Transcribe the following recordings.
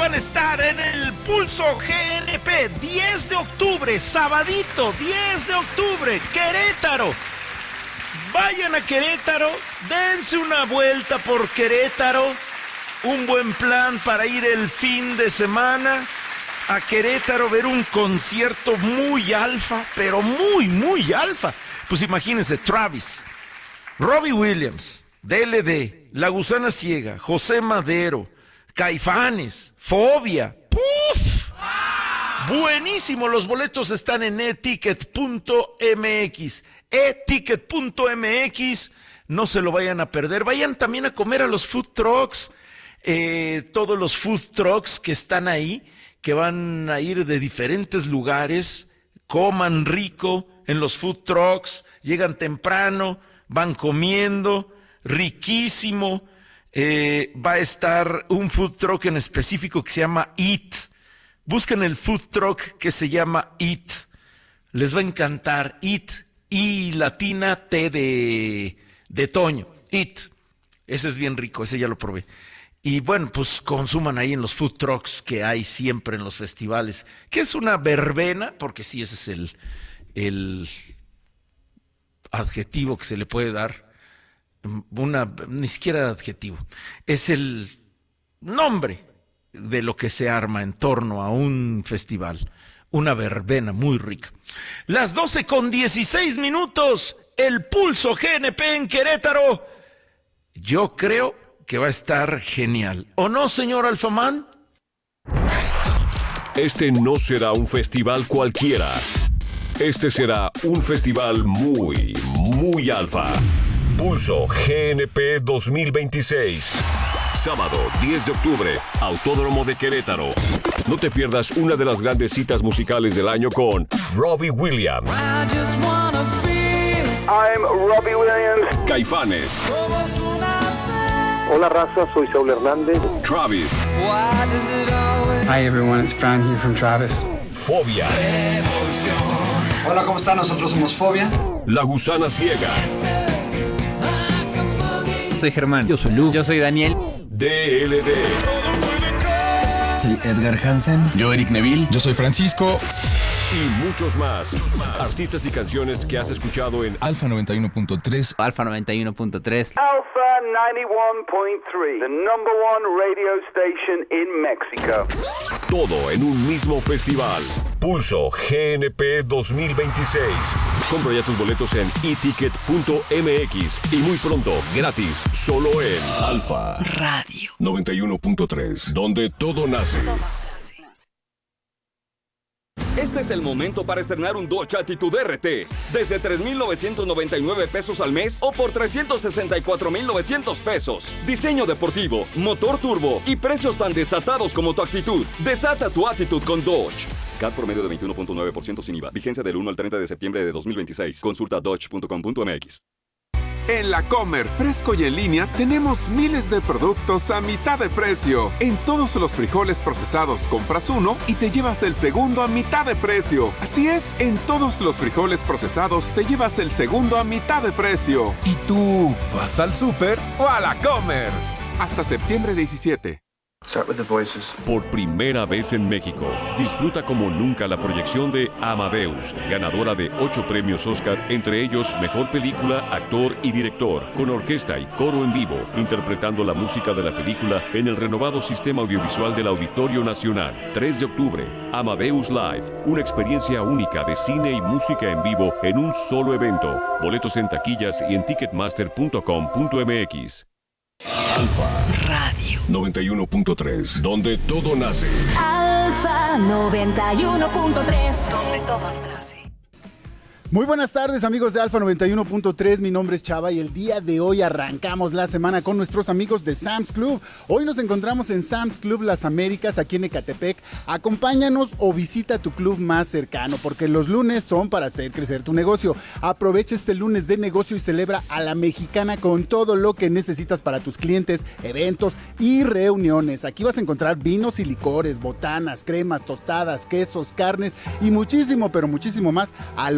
van a estar en el Pulso GNP, 10 de octubre, sabadito, 10 de octubre, Querétaro. Vayan a Querétaro, dense una vuelta por Querétaro, un buen plan para ir el fin de semana a Querétaro, ver un concierto muy alfa, pero muy alfa. Pues imagínense, Travis, Robbie Williams, DLD, La Gusana Ciega, José Madero, Caifanes, Fobia. ¡Puf! Buenísimo, los boletos están en eticket.mx. Eticket.mx, no se lo vayan a perder. Vayan también a comer a los food trucks, todos los food trucks que están ahí, que van a ir de diferentes lugares, coman rico en los food trucks, llegan temprano, van comiendo, riquísimo. Va a estar un food truck en específico que se llama Eat. Busquen el food truck que se llama Eat. Les va a encantar. Eat. Y latina, T de Toño. Eat. Ese es bien rico, ese ya lo probé. Y bueno, pues consuman ahí en los food trucks que hay siempre en los festivales. Que es una verbena, porque sí, ese es el adjetivo que se le puede dar. Ni siquiera adjetivo. Es el nombre de lo que se arma en torno a un festival. Una verbena muy rica. Las 12:16, el Pulso GNP en Querétaro. Yo creo que va a estar genial. ¿O no, señor Alfamán? Este no será un festival cualquiera. Este será un festival muy alfa. Pulso GNP 2026. Sábado 10 de octubre, Autódromo de Querétaro. No te pierdas una de las grandes citas musicales del año con Robbie Williams. I'm Robbie Williams. Caifanes. Hola raza, soy Saúl Hernández. Travis. Hi everyone, it's Fran here from Travis. Fobia. Hola, ¿cómo están? Nosotros somos Fobia. La Gusana Ciega. Soy Germán. Yo soy Lu. Yo soy Daniel. DLD. Soy Edgar Hansen. Yo Eric Neville. Yo soy Francisco. Y muchos más. Artistas y canciones que has escuchado en Alfa 91.3. Alfa 91.3. Alpha 91.3, the number one radio station in Mexico. Todo en un mismo festival. Pulso GNP 2026. Compra ya tus boletos en eticket.mx y muy pronto, gratis, solo en Alfa Radio 91.3, donde todo nace. Este es el momento para estrenar un Dodge Attitude RT. Desde 3,999 pesos al mes o por 364,900 pesos. Diseño deportivo, motor turbo y precios tan desatados como tu actitud. Desata tu Attitude con Dodge. CAT promedio de 21.9% sin IVA. Vigencia del 1 al 30 de septiembre de 2026. Consulta dodge.com.mx. En La Comer, fresco y en línea, tenemos miles de productos a mitad de precio. En todos los frijoles procesados compras uno y te llevas el segundo a mitad de precio. Así es, en todos los frijoles procesados te llevas el segundo a mitad de precio. ¿Y tú vas al súper o a La Comer? Hasta septiembre 17. Start with the voices. Por primera vez en México, disfruta como nunca la proyección de Amadeus, ganadora de 8 premios Oscar, entre ellos Mejor Película, Actor y Director, con orquesta y coro en vivo, interpretando la música de la película en el renovado sistema audiovisual del Auditorio Nacional. 3 de octubre, Amadeus Live, una experiencia única de cine y música en vivo en un solo evento. Boletos en taquillas y en ticketmaster.com.mx. Alfa Radio 91.3, donde todo nace. Alfa 91.3, donde todo nace. Muy buenas tardes, amigos de Alfa 91.3, mi nombre es Chava y el día de hoy arrancamos la semana con nuestros amigos de Sam's Club. Hoy nos encontramos en Sam's Club Las Américas, aquí en Ecatepec. Acompáñanos o visita tu club más cercano, porque los lunes son para hacer crecer tu negocio. Aprovecha este lunes de negocio y celebra a la mexicana con todo lo que necesitas para tus clientes, eventos y reuniones. Aquí vas a encontrar vinos y licores, botanas, cremas, tostadas, quesos, carnes y muchísimo, pero muchísimo más a los mejores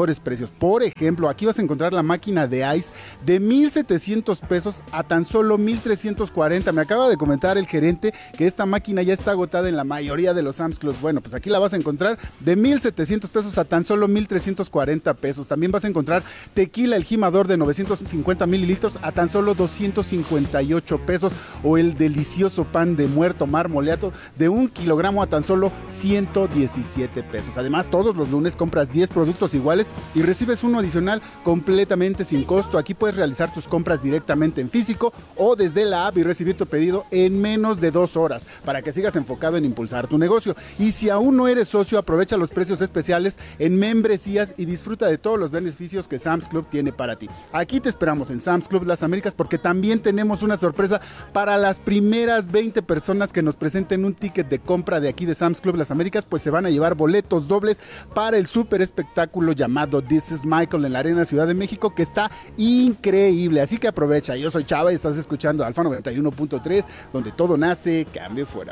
mejores precios. Por ejemplo, aquí vas a encontrar la máquina de Ice de 1,700 pesos a tan solo 1,340. Me acaba de comentar el gerente que esta máquina ya está agotada en la mayoría de los Sam's Club. Bueno, pues aquí la vas a encontrar de 1,700 pesos a tan solo 1,340 pesos. También vas a encontrar tequila El Jimador de 950 mililitros a tan solo 258 pesos, o el delicioso pan de muerto marmoleado de 1 kilogramo a tan solo 117 pesos. Además, todos los lunes compras 10 productos iguales y recibes uno adicional completamente sin costo. Aquí puedes realizar tus compras directamente en físico o desde la app y recibir tu pedido en menos de 2 horas para que sigas enfocado en impulsar tu negocio. Y si aún no eres socio, aprovecha los precios especiales en membresías y disfruta de todos los beneficios que Sam's Club tiene para ti. Aquí te esperamos en Sam's Club Las Américas, porque también tenemos una sorpresa para las primeras 20 personas que nos presenten un ticket de compra de aquí de Sam's Club Las Américas, pues se van a llevar boletos dobles para el súper espectáculo llamado This is Michael en la Arena Ciudad de México, que está increíble. Así que aprovecha. Yo soy Chava y estás escuchando Alfa 91.3, donde todo nace, cambio fuera.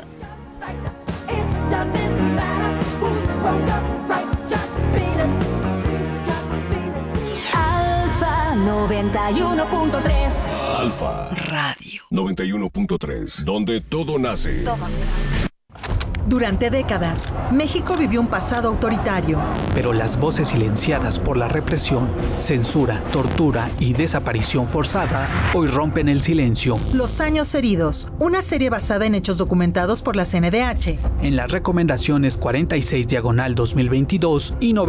Alfa 91.3. Alfa Radio 91.3, donde todo nace. Durante décadas, México vivió un pasado autoritario. Pero las voces silenciadas por la represión, censura, tortura y desaparición forzada hoy rompen el silencio. Los años heridos, una serie basada en hechos documentados por la CNDH. En las recomendaciones 46/2022 y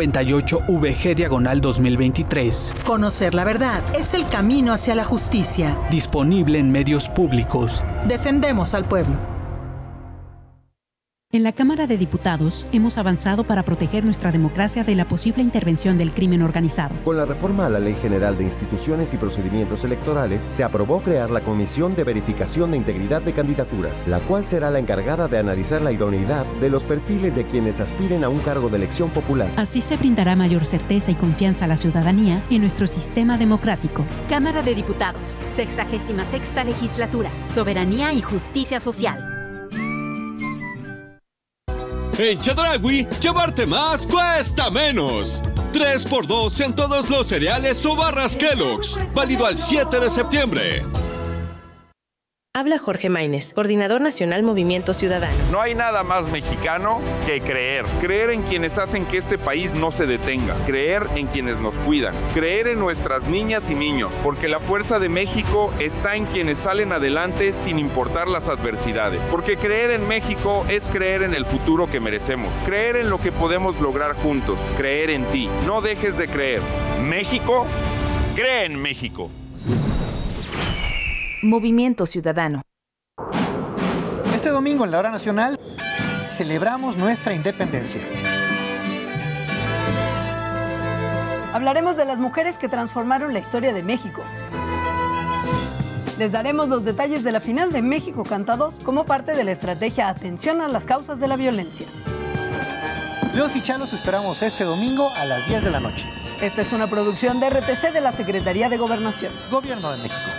98/VG/2023. Conocer la verdad es el camino hacia la justicia. Disponible en medios públicos. Defendemos al pueblo. En la Cámara de Diputados hemos avanzado para proteger nuestra democracia de la posible intervención del crimen organizado. Con la reforma a la Ley General de Instituciones y Procedimientos Electorales, se aprobó crear la Comisión de Verificación de Integridad de Candidaturas, la cual será la encargada de analizar la idoneidad de los perfiles de quienes aspiren a un cargo de elección popular. Así se brindará mayor certeza y confianza a la ciudadanía en nuestro sistema democrático. Cámara de Diputados, 66ª Legislatura, Soberanía y Justicia Social. En Chedraui, llevarte más cuesta menos. 3x2 en todos los cereales o barras Kellogg's. Válido al 7 de septiembre. Habla Jorge Maínez, Coordinador Nacional Movimiento Ciudadano. No hay nada más mexicano que creer. Creer en quienes hacen que este país no se detenga. Creer en quienes nos cuidan. Creer en nuestras niñas y niños. Porque la fuerza de México está en quienes salen adelante sin importar las adversidades. Porque creer en México es creer en el futuro que merecemos. Creer en lo que podemos lograr juntos. Creer en ti. No dejes de creer. México, cree en México. Movimiento Ciudadano. Este domingo en la Hora Nacional celebramos nuestra independencia. Hablaremos de las mujeres que transformaron la historia de México. Les daremos los detalles de la final de México Canta 2 como parte de la estrategia Atención a las Causas de la Violencia. Los y Chalos esperamos este domingo a las 10 de la noche. Esta es una producción de RTC de la Secretaría de Gobernación. Gobierno de México.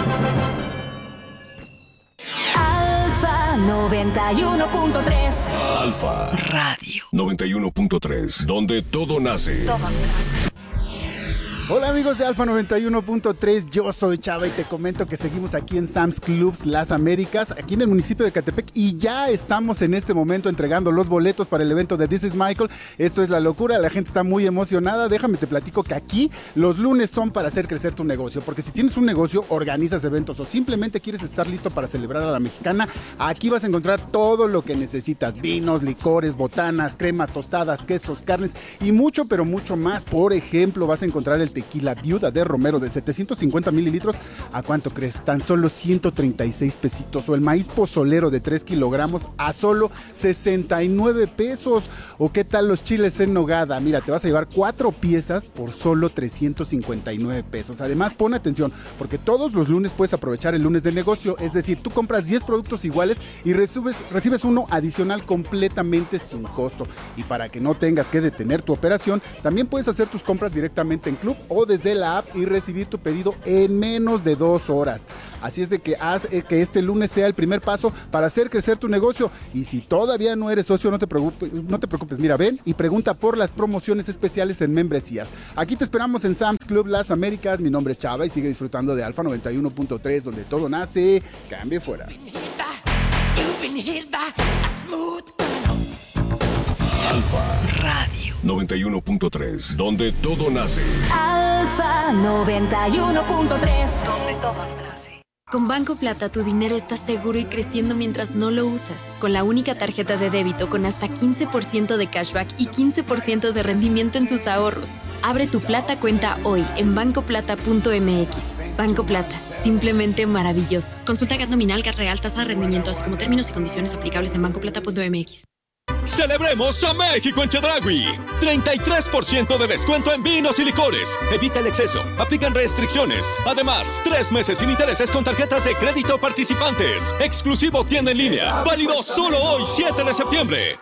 Alfa 91.3. Alfa Radio 91.3, donde todo nace. Todo nace. Hola amigos de Alfa 91.3, yo soy Chava y te comento que seguimos aquí en Sam's Club Las Américas, aquí en el municipio de Ecatepec, y ya estamos en este momento entregando los boletos para el evento de This is Michael. Esto es la locura, la gente está muy emocionada. Déjame te platico que aquí los lunes son para hacer crecer tu negocio, porque si tienes un negocio, organizas eventos o simplemente quieres estar listo para celebrar a la mexicana, aquí vas a encontrar todo lo que necesitas: vinos, licores, botanas, cremas, tostadas, quesos, carnes y mucho, pero mucho más. Por ejemplo, vas a encontrar el tequila Viuda de Romero de 750 mililitros. ¿A cuánto crees? Tan solo 136 pesitos. O el maíz pozolero de 3 kilogramos a solo 69 pesos. ¿O qué tal los chiles en nogada? Mira, te vas a llevar 4 piezas por solo 359 pesos. Además, pon atención, porque todos los lunes puedes aprovechar el lunes del negocio. Es decir, tú compras 10 productos iguales y recibes uno adicional completamente sin costo. Y para que no tengas que detener tu operación, también puedes hacer tus compras directamente en Club o desde la app y recibir tu pedido en menos de 2 horas. Así es de que haz que este lunes sea el primer paso para hacer crecer tu negocio. Y si todavía no eres socio, no te preocupes. Mira, ven y pregunta por las promociones especiales en membresías. Aquí te esperamos en Sam's Club Las Américas. Mi nombre es Chava y sigue disfrutando de Alfa 91.3, donde todo nace. Cambie fuera. Alfa Radio 91.3, donde todo nace. Alfa 91.3, donde todo nace. Con Banco Plata tu dinero está seguro y creciendo mientras no lo usas. Con la única tarjeta de débito con hasta 15% de cashback y 15% de rendimiento en tus ahorros. Abre tu Plata cuenta hoy en bancoplata.mx. Banco Plata, simplemente maravilloso. Consulta GAT nominal, GAT real, tasa de rendimiento, así como términos y condiciones aplicables en bancoplata.mx. ¡Celebremos a México en Chedraui! 33% de descuento en vinos y licores. Evita el exceso. Aplican restricciones. Además, 3 meses sin intereses con tarjetas de crédito participantes. Exclusivo tienda en línea. Válido solo hoy, 7 de septiembre.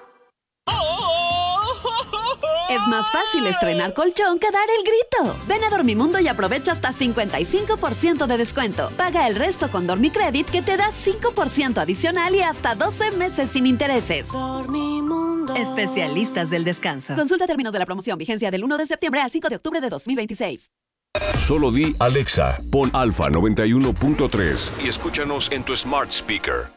Es más fácil estrenar colchón que dar el grito. Ven a Dormimundo y aprovecha hasta 55% de descuento. Paga el resto con Dormicredit, que te da 5% adicional y hasta 12 meses sin intereses. Dormimundo. Especialistas del descanso. Consulta términos de la promoción. Vigencia del 1 de septiembre al 5 de octubre de 2026. Solo di Alexa, pon Alfa 91.3 y escúchanos en tu smart speaker.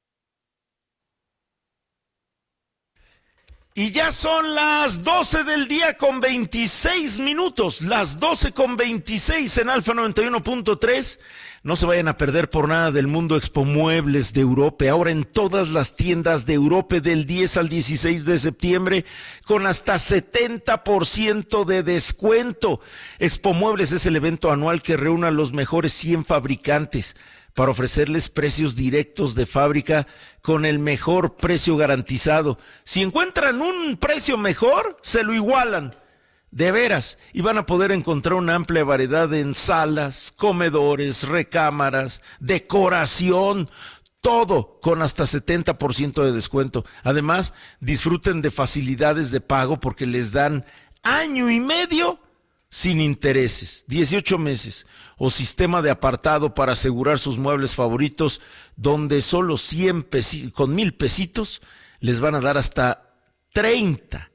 Y ya son las 12 del día con 26 minutos, las 12 con 26 en Alfa 91.3. No se vayan a perder por nada del mundo Expo Muebles de Europa, ahora en todas las tiendas de Europa del 10 al 16 de septiembre con hasta 70% de descuento. Expo Muebles es el evento anual que reúne a los mejores 100 fabricantes para ofrecerles precios directos de fábrica con el mejor precio garantizado. Si encuentran un precio mejor, se lo igualan. De veras, y van a poder encontrar una amplia variedad en salas, comedores, recámaras, decoración, todo con hasta 70% de descuento. Además, disfruten de facilidades de pago porque les dan año y medio sin intereses, 18 meses, o sistema de apartado para asegurar sus muebles favoritos, donde solo 100 pesitos, con 1,000 pesitos, les van a dar hasta 30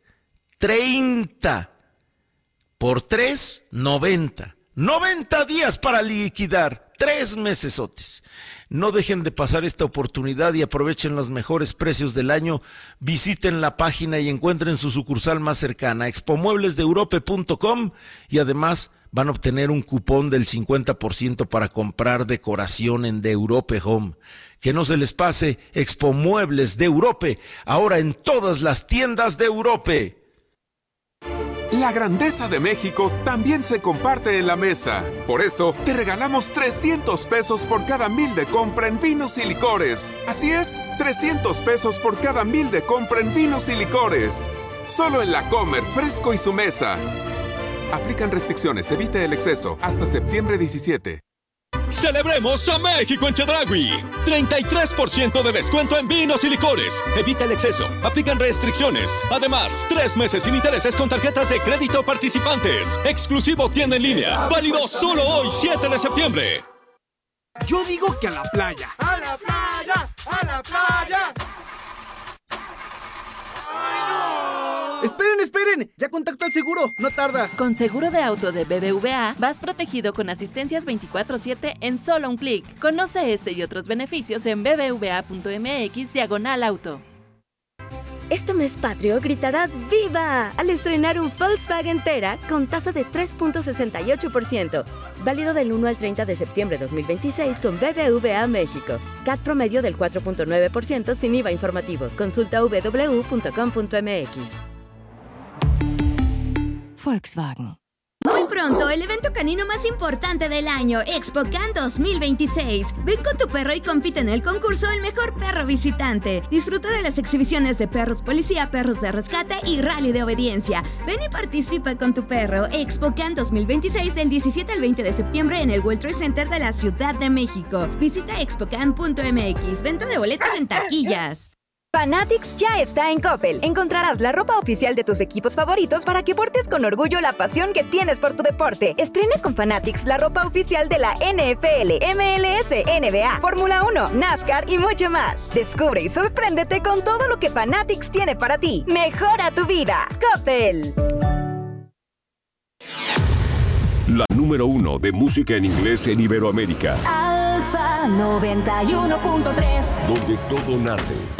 por 3, 90 días para liquidar, 3 mesesotes. No dejen de pasar esta oportunidad y aprovechen los mejores precios del año. Visiten la página y encuentren su sucursal más cercana, expomueblesdeeurope.com, y además van a obtener un cupón del 50% para comprar decoración en The Europe Home. Que no se les pase, Expo Muebles de Europe, ahora en todas las tiendas de Europe. La grandeza de México también se comparte en la mesa. Por eso, te regalamos 300 pesos por cada 1,000 de compra en vinos y licores. Así es, 300 pesos por cada 1,000 de compra en vinos y licores. Solo en La Comer, Fresco y Su Mesa. Aplican restricciones, evite el exceso. Hasta septiembre 17. ¡Celebremos a México en Chedraui! 33% de descuento en vinos y licores. Evita el exceso. Aplican restricciones. Además, 3 meses sin intereses con tarjetas de crédito participantes. Exclusivo tienda en línea. Válido solo hoy, 7 de septiembre. Yo digo que a la playa. ¡A la playa! ¡A la playa! ¡Esperen! ¡Ya contacto al seguro! ¡No tarda! Con seguro de auto de BBVA, vas protegido con asistencias 24/7 en solo un clic. Conoce este y otros beneficios en bbva.mx/auto. Este mes patrio gritarás ¡Viva! Al estrenar un Volkswagen Tera con tasa de 3.68%. Válido del 1 al 30 de septiembre de 2026 con BBVA México. CAT promedio del 4.9% sin IVA informativo. Consulta www.com.mx. Volkswagen. Muy pronto, el evento canino más importante del año, ExpoCan 2026. Ven con tu perro y compite en el concurso El Mejor Perro Visitante. Disfruta de las exhibiciones de perros policía, perros de rescate y rally de obediencia. Ven y participa con tu perro. ExpoCan 2026 del 17 al 20 de septiembre en el World Trade Center de la Ciudad de México. Visita expocan.mx. Venta de boletos en taquillas. Fanatics ya está en Coppel. Encontrarás la ropa oficial de tus equipos favoritos para que portes con orgullo la pasión que tienes por tu deporte. Estrena con Fanatics la ropa oficial de la NFL, MLS, NBA, Fórmula 1, NASCAR y mucho más. Descubre y sorpréndete con todo lo que Fanatics tiene para ti. Mejora tu vida. Coppel. La número 1 de música en inglés en Iberoamérica. Alfa 91.3. Donde todo nace.